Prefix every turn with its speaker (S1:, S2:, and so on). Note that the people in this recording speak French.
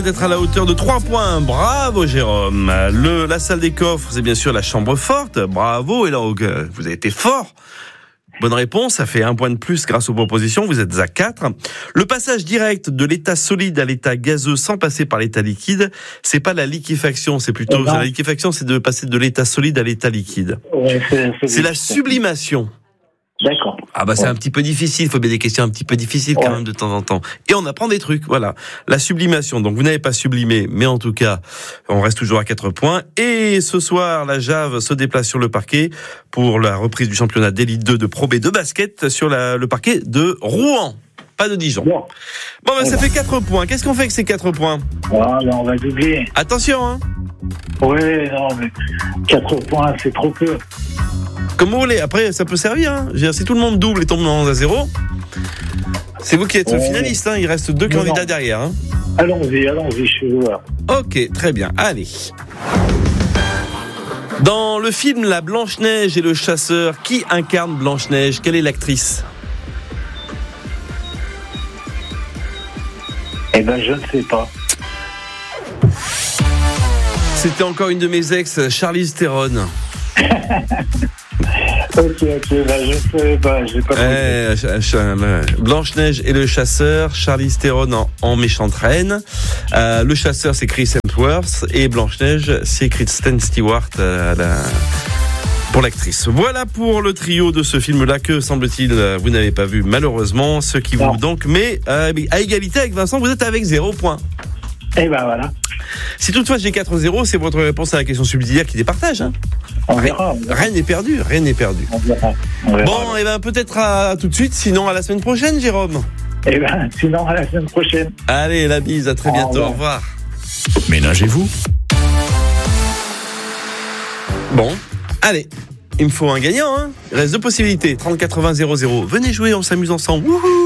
S1: D'être à la hauteur de 3 points. Bravo Jérôme. La salle des coffres, c'est bien sûr la chambre forte. Bravo, et là, vous avez été fort. Bonne réponse, ça fait 1 point de plus grâce aux propositions, vous êtes à 4. Le passage direct de l'état solide à l'état gazeux sans passer par l'état liquide, c'est pas la liquéfaction, c'est plutôt... La liquéfaction, c'est de passer de l'état solide à l'état liquide.
S2: Ouais,
S1: c'est la sublimation.
S2: D'accord.
S1: Ah bah c'est un petit peu difficile, il faut bien des questions un petit peu difficiles quand même de temps en temps. Et on apprend des trucs, voilà. La sublimation, donc vous n'avez pas sublimé, mais en tout cas, on reste toujours à 4 points. Et ce soir, la Jave se déplace sur le parquet pour la reprise du championnat d'élite 2 de Pro B de basket sur le parquet de Rouen. Pas de Dijon. Bon ça fait 4 points. Qu'est-ce qu'on fait avec ces 4 points ?
S2: On va doubler.
S1: Attention, hein.
S2: Ouais, non, mais 4 points, c'est trop peu.
S1: Comme vous voulez, après ça peut servir. Hein. Je veux dire, si tout le monde double et tombe à 0, c'est vous qui êtes finaliste. Hein. Il reste 2 candidats derrière. Hein.
S2: Allons-y, je suis joueur.
S1: Ok, très bien. Allez. Dans le film La Blanche-Neige et le Chasseur, qui incarne Blanche-Neige ? Quelle est l'actrice ?
S2: Eh ben, je ne sais pas.
S1: C'était encore une de mes ex, Charlize Theron.
S2: Ok, je sais pas, j'ai pas
S1: Blanche-Neige et le Chasseur, Charlize Theron en méchante reine. Le Chasseur, c'est Chris Hemsworth, et Blanche-Neige, c'est Kristen Stewart pour l'actrice. Voilà pour le trio de ce film-là que, semble-t-il, vous n'avez pas vu malheureusement, ce qui vous donc met à égalité avec Vincent, vous êtes avec 0 points.
S2: Et ben voilà.
S1: Si toutefois j'ai 4-0, c'est votre réponse à la question subsidiaire qui départage. Hein.
S2: On verra.
S1: Rien n'est perdu.
S2: On verra.
S1: Bon, et ben peut-être à tout de suite, sinon à la semaine prochaine, Jérôme.
S2: Et ben sinon à la semaine prochaine.
S1: Allez, la bise, à très bientôt, au revoir.
S3: Ménagez-vous.
S1: Bon, allez, il me faut un gagnant, hein. Il reste 2 possibilités, 30 80 00. Venez jouer, on s'amuse ensemble. Wouhou!